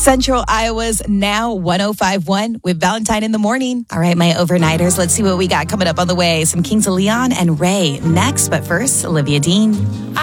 Central Iowa's Now 105.1 with Valentine in the morning. All right, my overnighters, let's see what we got coming up on the way. Some Kings of Leon and Ray next, but first, Olivia Dean.